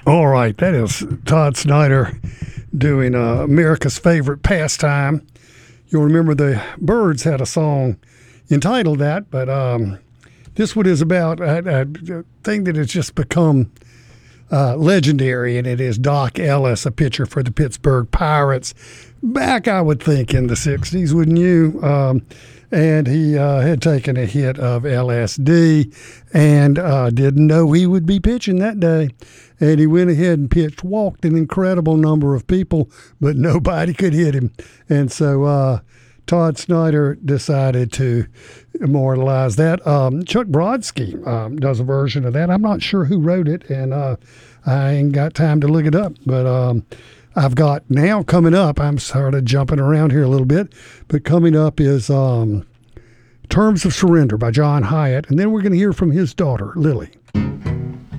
All right, that is Todd Snyder doing America's favorite pastime. You'll remember the Byrds had a song entitled that, but this one is about a thing that has just become legendary, and it is Doc Ellis, a pitcher for the Pittsburgh Pirates, back, I would think, in the 60s, wouldn't you? And he had taken a hit of LSD and didn't know he would be pitching that day. And he went ahead and pitched, walked an incredible number of people, but nobody could hit him. And so Todd Snyder decided to immortalize that. Chuck Brodsky does a version of that. I'm not sure who wrote it, and I ain't got time to look it up. But I've got now coming up, I'm sort of jumping around here a little bit, but coming up is Terms of Surrender by John Hyatt. And then we're going to hear from his daughter, Lily.